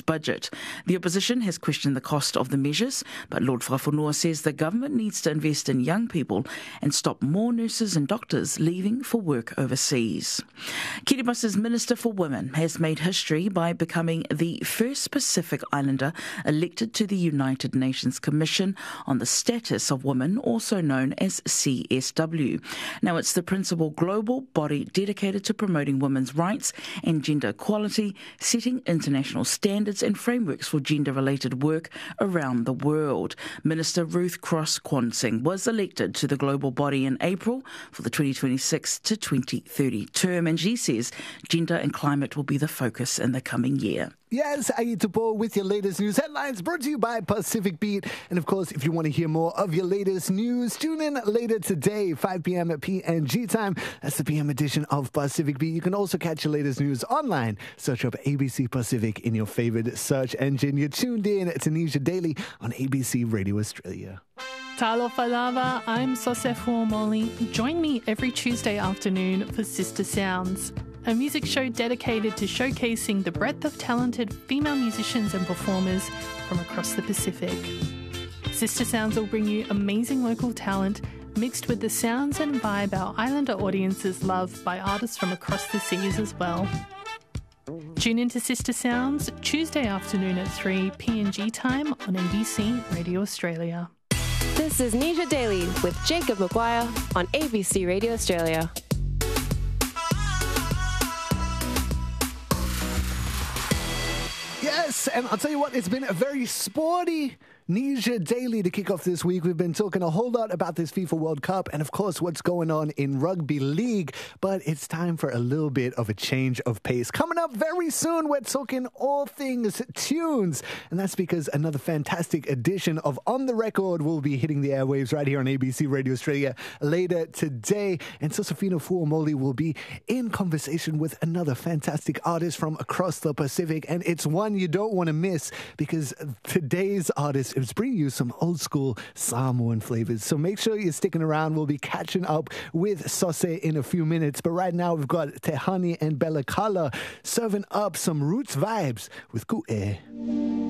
budget. The opposition has questioned the cost of the measures, but Lord Whakafonua says the government needs to invest in young people and stop more nurses and doctors leaving for work overseas. Kiribasa's Minister for Women has made history by becoming the first Pacific Islander elected to the United Nations Commission on the Status of Women, also known as CSW. Now, it's the principal global body dedicated to promoting women's rights and gender equality, setting international standards and frameworks for gender-related work around the world. Minister Ruth Cross-Kwan-Singh was elected to the global body in April for the 2026 to 2030 term, and she says gender and climate will be the focus in the coming year. Yes, Aitupo with your latest news headlines brought to you by Pacific Beat. And of course, if you want to hear more of your latest news, tune in later today, 5 p.m. at PNG time. That's the PM edition of Pacific Beat. You can also catch your latest news online. Search up ABC Pacific in your favorite search engine. You're tuned in to Nisha Daily on ABC Radio Australia. Talofa lava, I'm Sosefo Molly. Join me every Tuesday afternoon for Sister Sounds, a music show dedicated to showcasing the breadth of talented female musicians and performers from across the Pacific. Sister Sounds will bring you amazing local talent mixed with the sounds and vibe our Islander audiences love by artists from across the seas as well. Tune into Sister Sounds Tuesday afternoon at 3 PNG time on ABC Radio Australia. This is Nisha Daily with Jacob Maguire on ABC Radio Australia. Yes, and I'll tell you what, it's been a very sporty Nisha Daily to kick off this week. We've been talking a whole lot about this FIFA World Cup and, of course, what's going on in rugby league. But it's time for a little bit of a change of pace. Coming up very soon, we're talking all things tunes. And that's because another fantastic edition of On The Record will be hitting the airwaves right here on ABC Radio Australia later today. And Sosefino Fuamoli will be in conversation with another fantastic artist from across the Pacific. And it's one you don't want to miss because today's artist is bringing you some old school Samoan flavors. So make sure you're sticking around. We'll be catching up with Sose in a few minutes. But right now we've got Tehani and Bella Kala serving up some roots vibes with Ku'e.